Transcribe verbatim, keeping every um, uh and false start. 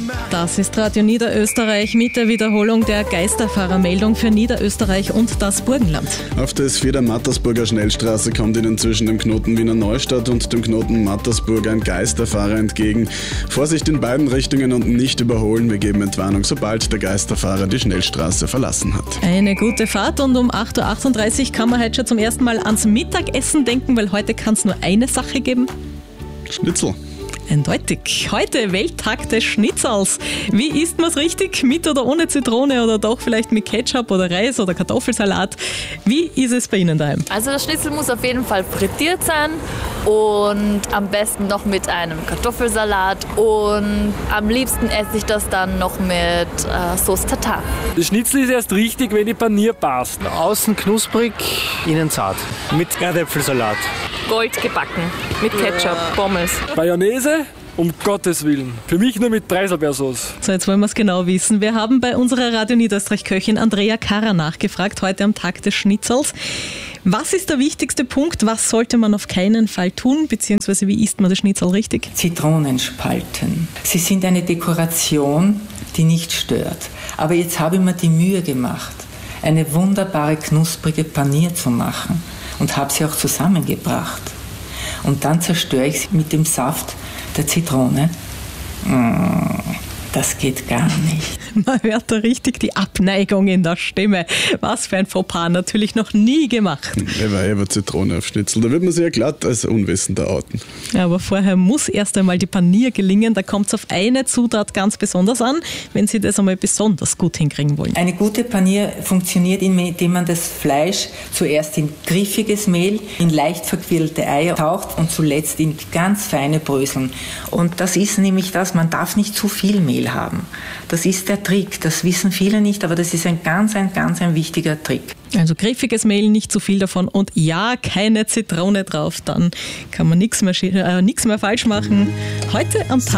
Das ist Radio Niederösterreich mit der Wiederholung der Geisterfahrermeldung für Niederösterreich und das Burgenland. Auf der S vier der Mattersburger Schnellstraße kommt Ihnen zwischen dem Knoten Wiener Neustadt und dem Knoten Mattersburg ein Geisterfahrer entgegen. Vorsicht in beiden Richtungen und nicht überholen. Wir geben Entwarnung, sobald der Geisterfahrer die Schnellstraße verlassen hat. Eine gute Fahrt und um acht Uhr achtunddreißig kann man heute schon zum ersten Mal ans Mittagessen denken, weil heute kann es nur eine Sache geben. Schnitzel. Eindeutig. Heute Welttag des Schnitzels. Wie isst man es richtig? Mit oder ohne Zitrone oder doch vielleicht mit Ketchup oder Reis oder Kartoffelsalat? Wie ist es bei Ihnen daheim? Also das Schnitzel muss auf jeden Fall frittiert sein und am besten noch mit einem Kartoffelsalat und am liebsten esse ich das dann noch mit äh, Sauce Tartar. Das Schnitzel ist erst richtig, wenn die Panier passt. Außen knusprig, innen zart. Mit Erdäpfelsalat. Gold gebacken mit Ketchup, Pommes. Mayonnaise? Um Gottes Willen. Für mich nur mit Preiselbeersauce. So, jetzt wollen wir es genau wissen. Wir haben bei unserer Radio Niederösterreich-Köchin Andrea Karrer nachgefragt, heute am Tag des Schnitzels. Was ist der wichtigste Punkt? Was sollte man auf keinen Fall tun? Beziehungsweise wie isst man das Schnitzel richtig? Zitronenspalten. Sie sind eine Dekoration, die nicht stört. Aber jetzt habe ich mir die Mühe gemacht, eine wunderbare, knusprige Panier zu machen und habe sie auch zusammengebracht. Und dann zerstöre ich sie mit dem Saft der Zitrone. Das geht gar nicht. Man hört da richtig die Abneigung in der Stimme. Was für ein Fauxpas, natürlich noch nie gemacht. Ever, ever Zitrone auf Schnitzel. Da wird man sich ja glatt als Unwissender outen. Ja, aber vorher muss erst einmal die Panier gelingen. Da kommt es auf eine Zutat ganz besonders an, wenn Sie das einmal besonders gut hinkriegen wollen. Eine gute Panier funktioniert, indem man das Fleisch zuerst in griffiges Mehl, in leicht verquirlte Eier taucht und zuletzt in ganz feine Bröseln. Und das ist nämlich das, man darf nicht zu viel Mehl haben. Das ist der Trick. Das wissen viele nicht, aber das ist ein ganz, ein ganz ein wichtiger Trick. Also griffiges Mehl, nicht zu viel davon und ja, keine Zitrone drauf. Dann kann man nichts mehr, äh, nichts mehr falsch machen. Heute am Tag